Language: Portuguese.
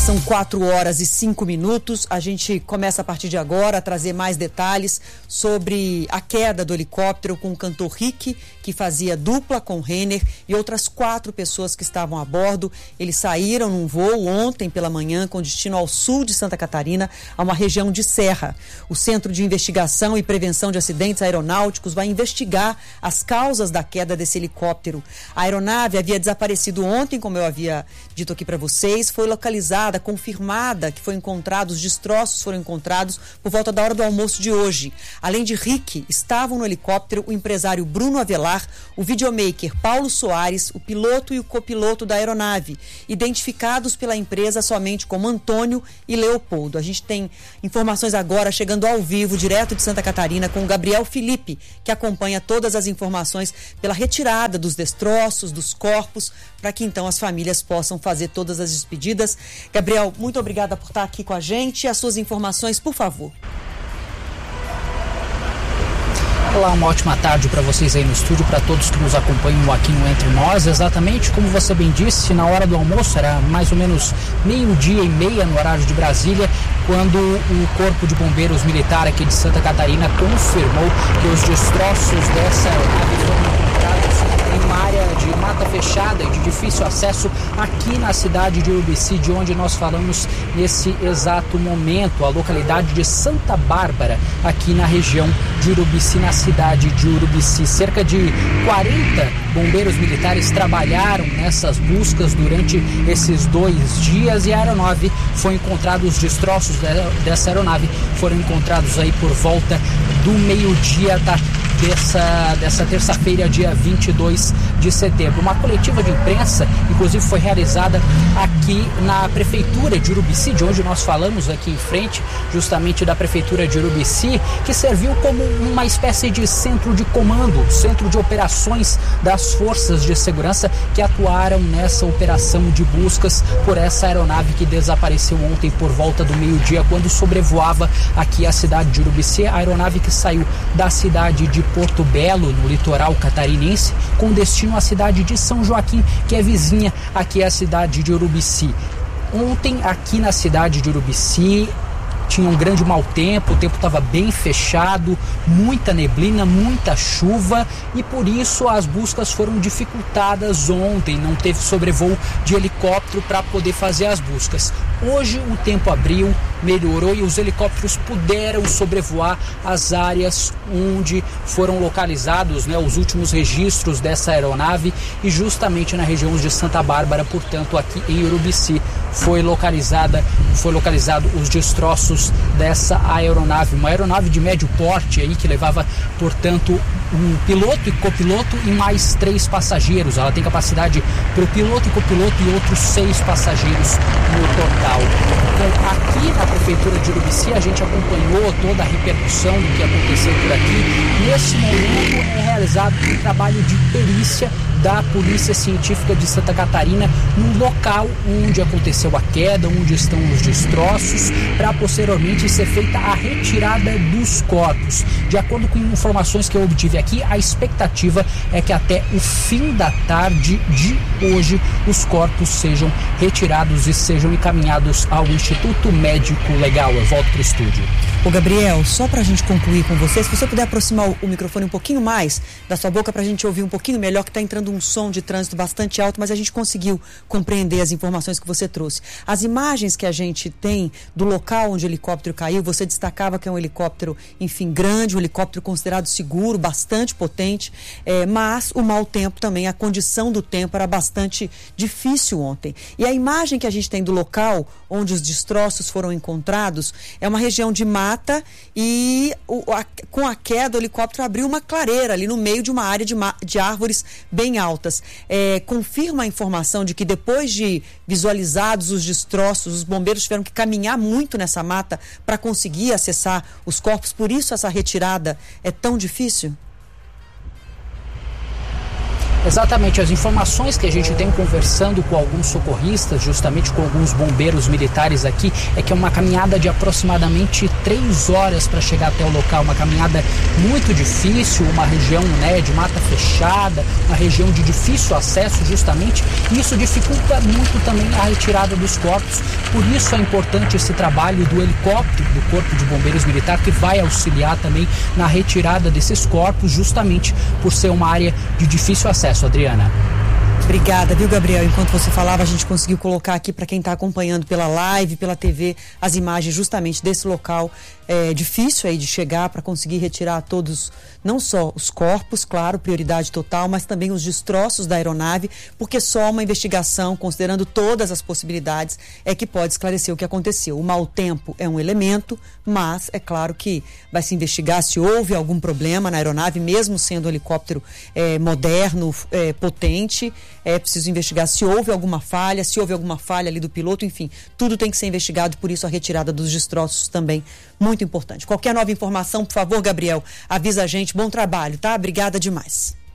São 4h05. A gente começa a partir de agora a trazer mais detalhes sobre a queda do helicóptero com o cantor Rick, que fazia dupla com Renner, e outras 4 pessoas que estavam a bordo. Eles saíram num voo ontem pela manhã com destino ao sul de Santa Catarina, a uma região de serra. O Centro de Investigação e Prevenção de Acidentes Aeronáuticos vai investigar as causas da queda desse helicóptero. A aeronave havia desaparecido ontem, como eu havia dito aqui para vocês, foi localizada, confirmada que os destroços foram encontrados por volta da hora do almoço de hoje. Além de Rick, estavam no helicóptero o empresário Bruno Avelar, o videomaker Paulo Soares, o piloto e o copiloto da aeronave, identificados pela empresa somente como Antônio e Leopoldo. A gente tem informações agora chegando ao vivo, direto de Santa Catarina, com o Gabriel Felipe, que acompanha todas as informações pela retirada dos destroços, dos corpos, para que então as famílias possam fazer todas as despedidas. Gabriel, muito obrigada por estar aqui com a gente. As suas informações, por favor. Olá, uma ótima tarde para vocês aí no estúdio, para todos que nos acompanham aqui no Entre Nós. Exatamente como você bem disse, na hora do almoço, era mais ou menos 12h30 no horário de Brasília, quando o Corpo de Bombeiros Militar aqui de Santa Catarina confirmou que os destroços dessa aeronave foram encontrados em uma área de mata fechada e de difícil acesso aqui na cidade de Urubici, de onde nós falamos nesse exato momento, a localidade de Santa Bárbara, aqui na região de Urubici, na cidade de Urubici. Cerca de 40 bombeiros militares trabalharam nessas buscas durante esses 2 dias e a aeronave foi encontrada, os destroços dessa aeronave foram encontrados aí por volta do meio-dia dessa terça-feira, dia 22 de setembro. Uma coletiva de imprensa, inclusive, foi realizada aqui na Prefeitura de Urubici, de onde nós falamos aqui em frente, justamente da Prefeitura de Urubici, que serviu como uma espécie de centro de comando, centro de operações das forças de segurança que atuaram nessa operação de buscas por essa aeronave que desapareceu ontem por volta do meio-dia, quando sobrevoava aqui a cidade de Urubici. A aeronave que saiu da cidade de Porto Belo, no litoral catarinense, com destino à cidade de São Joaquim, que é vizinha aqui à cidade de Urubici. Ontem, aqui na cidade de Urubici, tinha um grande mau tempo, o tempo estava bem fechado, muita neblina, muita chuva, e por isso as buscas foram dificultadas ontem. Não teve sobrevoo de helicóptero para poder fazer as buscas. Hoje o tempo abriu, melhorou e os helicópteros puderam sobrevoar as áreas onde foram localizados, os últimos registros dessa aeronave, e justamente na região de Santa Bárbara, portanto aqui em Urubici, foi localizado os destroços dessa aeronave, uma aeronave de médio porte aí, que levava, portanto, um piloto e copiloto e mais 3 passageiros. Ela tem capacidade para o piloto e copiloto e outros 6 passageiros no total. Então, aqui na Prefeitura de Urubici, a gente acompanhou toda a repercussão do que aconteceu por aqui. Nesse momento é realizado um trabalho de perícia da Polícia Científica de Santa Catarina no local onde aconteceu a queda, onde estão os destroços, para posteriormente ser feita a retirada dos corpos. De acordo com informações que eu obtive aqui, a expectativa é que até o fim da tarde de hoje os corpos sejam retirados e sejam encaminhados ao Instituto Médico Legal. Eu volto para o estúdio. Ô Gabriel, só para a gente concluir com você, se você puder aproximar o microfone um pouquinho mais da sua boca para a gente ouvir um pouquinho melhor, que está entrando um som de trânsito bastante alto, mas a gente conseguiu compreender as informações que você trouxe. As imagens que a gente tem do local onde o helicóptero caiu, você destacava que é um helicóptero, enfim, grande, um helicóptero considerado seguro, bastante potente, mas o mau tempo também, a condição do tempo era bastante difícil ontem. E a imagem que a gente tem do local onde os destroços foram encontrados é uma região de mata e com a queda o helicóptero abriu uma clareira ali no meio de uma área de árvores bem altas. Confirma a informação de que depois de visualizados os destroços, os bombeiros tiveram que caminhar muito nessa mata para conseguir acessar os corpos, por isso essa retirada é tão difícil? Exatamente, as informações que a gente tem conversando com alguns socorristas, justamente com alguns bombeiros militares aqui, é que é uma caminhada de aproximadamente 3 horas para chegar até o local, uma caminhada muito difícil, uma região, né, de mata fechada, uma região de difícil acesso justamente, e isso dificulta muito também a retirada dos corpos. Por isso é importante esse trabalho do helicóptero do Corpo de Bombeiros Militar, que vai auxiliar também na retirada desses corpos, justamente por ser uma área de difícil acesso, Adriana. Obrigada, viu, Gabriel? Enquanto você falava, a gente conseguiu colocar aqui para quem está acompanhando pela live, pela TV, as imagens justamente desse local difícil aí de chegar para conseguir retirar todos, não só os corpos, claro, prioridade total, mas também os destroços da aeronave, porque só uma investigação, considerando todas as possibilidades, é que pode esclarecer o que aconteceu. O mau tempo é um elemento, mas é claro que vai se investigar se houve algum problema na aeronave, mesmo sendo um helicóptero moderno, potente. É preciso investigar se houve alguma falha ali do piloto, enfim, tudo tem que ser investigado, por isso a retirada dos destroços também muito importante. Qualquer nova informação, por favor, Gabriel, avisa a gente. Bom trabalho, tá? Obrigada demais.